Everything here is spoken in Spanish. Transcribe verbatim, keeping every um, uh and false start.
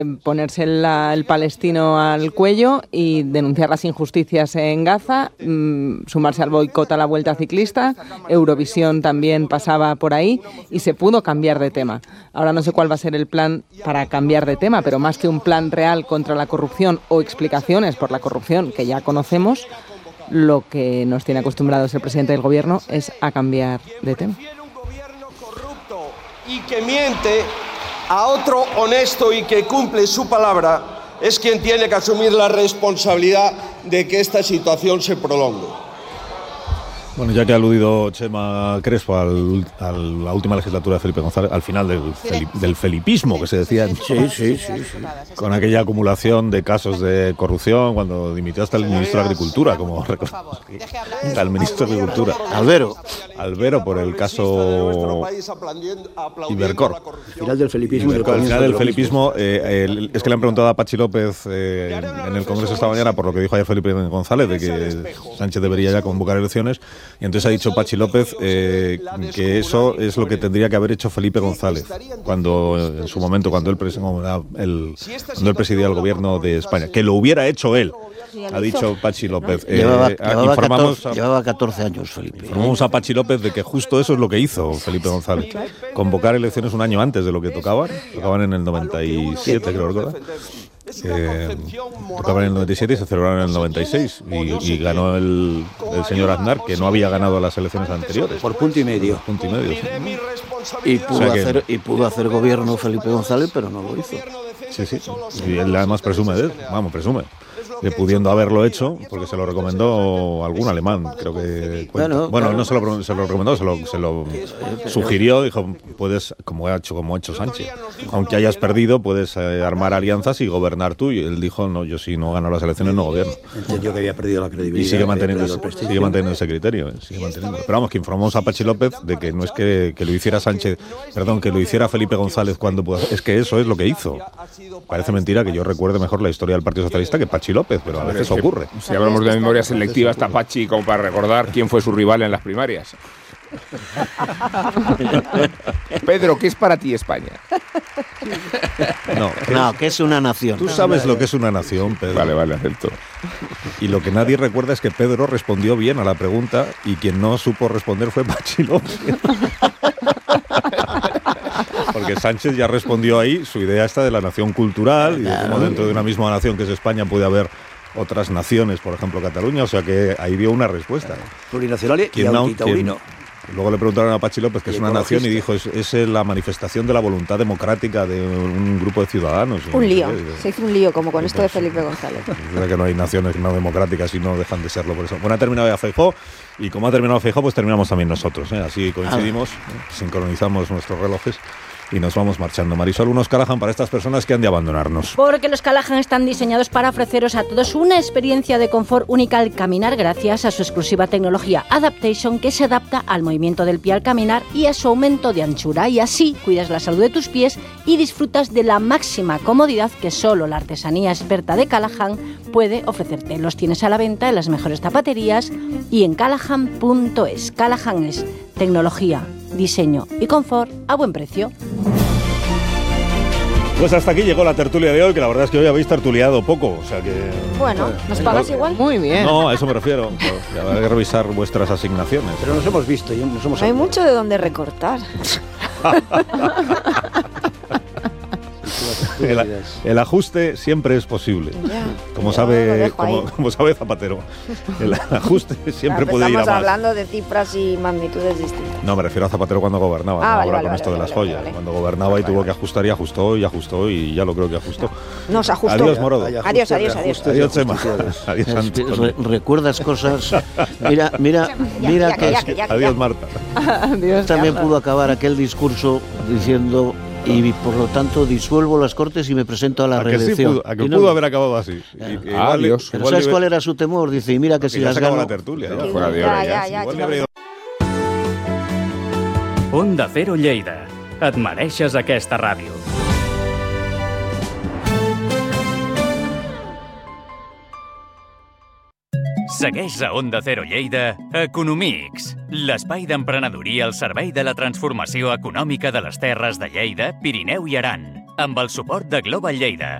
ponerse la, el palestino al cuello y denunciar las injusticias en Gaza, mmm, sumarse al boicot a la Vuelta Ciclista. Eurovisión también pasaba por ahí y se pudo cambiar de tema. Ahora no sé cuál va a ser el plan para cambiar de tema, pero más que un plan real contra la corrupción o explicaciones por la corrupción que ya conocemos, lo que nos tiene acostumbrados el presidente del gobierno es a cambiar de tema. Y que miente a otro honesto y que cumple su palabra es quien tiene que asumir la responsabilidad de que esta situación se prolongue. Bueno, ya que ha aludido Chema Crespo al, a la última legislatura de Felipe González, al final del, feli, del felipismo que se decía, sí, sí, sí, sí, con aquella acumulación de casos de corrupción, cuando dimitió hasta el ministro de Agricultura, como recordamos, el ministro de Agricultura, Albero, Albero por el caso Ibercor. Al final del felipismo, Ibercor, al final del felipismo eh, el, es que le han preguntado a Pachi López eh, en, en el Congreso esta mañana por lo que dijo ayer Felipe González de que Sánchez debería ya convocar elecciones. Y entonces ha dicho Pachi López eh, que eso es lo que tendría que haber hecho Felipe González cuando en su momento, cuando él, el, cuando él presidía el gobierno de España, que lo hubiera hecho él, ha dicho Pachi López. Eh, llevaba, llevaba, informamos catorce, a, llevaba catorce años Felipe. Informamos a Pachi López de que justo eso es lo que hizo Felipe González, convocar elecciones un año antes de lo que tocaban, tocaban en el noventa y siete, creo recordar. Eh, tocaban en el noventa y siete y se celebraron en el noventa y seis y, y ganó el, el señor Aznar, que no había ganado las elecciones anteriores por punto y medio, por punto y medio, sí. y pudo o sea que, hacer y pudo hacer gobierno Felipe González, pero no lo hizo. Sí, sí, y él además presume de él, vamos, presume de pudiendo haberlo hecho, porque se lo recomendó algún alemán, creo que bueno, bueno claro. no se lo, se lo recomendó, se lo, se lo sugirió, dijo, puedes, como ha hecho, como ha hecho Sánchez, aunque hayas perdido, puedes eh, armar alianzas y gobernar tú, y él dijo, no, yo si no gano las elecciones no gobierno. Entendió que había perdido la credibilidad. Y sigue manteniendo, ese, sigue manteniendo ese criterio, eh, sigue manteniendo. Pero vamos, que informamos a Pachi López de que no es que, que lo hiciera Sánchez, perdón, que lo hiciera Felipe González cuando pueda, es que eso es lo que hizo. Parece mentira que yo recuerde mejor la historia del Partido Socialista que Pachi López, pero a veces ocurre. Si hablamos de memoria selectiva, está Pachi como para recordar quién fue su rival en las primarias. Pedro, ¿qué es para ti España? No, no, ¿qué es una nación? Tú sabes lo que es una nación, Pedro. Vale, vale, acepto. Y lo que nadie recuerda es que Pedro respondió bien a la pregunta y quien no supo responder fue Pachi López. Porque Sánchez ya respondió ahí su idea esta de la nación cultural y de cómo dentro de una misma nación que es España puede haber otras naciones, por ejemplo Cataluña, o sea que ahí dio una respuesta. Plurinacional y antitaurino. Luego le preguntaron a Pachi López que es una nación y dijo, es, es la manifestación de la voluntad democrática de un grupo de ciudadanos. Un lío, se hizo un lío como con esto de Felipe González. Es verdad que no hay naciones no democráticas y no dejan de serlo por eso. Bueno, ha terminado ya Feijóo y como ha terminado Feijóo, pues terminamos también nosotros, ¿eh? Así coincidimos, ah. sincronizamos nuestros relojes y nos vamos marchando. Marisol, unos Callahan para estas personas que han de abandonarnos. Porque los Callahan están diseñados para ofreceros a todos una experiencia de confort única al caminar gracias a su exclusiva tecnología Adaptation, que se adapta al movimiento del pie al caminar y a su aumento de anchura, y así cuidas la salud de tus pies y disfrutas de la máxima comodidad que solo la artesanía experta de Callahan puede ofrecerte. Los tienes a la venta en las mejores zapaterías y en callahan punto es. Callahan es tecnología, diseño y confort a buen precio. Pues hasta aquí llegó la tertulia de hoy, que la verdad es que hoy habéis tertuliado poco, o sea que... Bueno, ¿nos pagas no, igual? Muy bien. No, a eso me refiero. Ya habrá que revisar vuestras asignaciones. Pero nos hemos visto, nos hemos... No hay mucho de dónde recortar. El, el ajuste siempre es posible, ya, como, sabe, como, como sabe Zapatero. El ajuste siempre puede ir a más. Estamos hablando de cifras y magnitudes distintas. No, me refiero a Zapatero cuando gobernaba, ah, no vale, ahora vale, con vale, esto vale, de las vale, joyas. vale. Cuando gobernaba y tuvo que ajustar y ajustó y ajustó y ya lo creo que ajustó. No se ajustó. Adiós, Morodo. Adiós, adiós, adiós. Adiós, Chema. Adiós, Re Recuerdas cosas. Mira, mira, mira ya, que... Ya, ya, ya, ya, adiós, Marta. Adiós, también Carlos. pudo acabar aquel discurso diciendo... Y por lo tanto disuelvo las Cortes y me presento a la ¿A que reelección. Sí pudo, a que no, pudo haber acabado así. Ah, y, ah, igual, Dios. Pero ¿sabes cuál era su temor? Dice, y mira que si las gano... la tertulia. Ya, fuera de hora, ya. ya, Igual ya, le ya. Onda Cero Lleida. Et mereixes aquesta ràdio. Segueix a Onda Cero Lleida Economics, l'espai d'emprenedoria al servei de la transformació econòmica de les terres de Lleida, Pirineu i Aran. amb el suport de Global Lleida.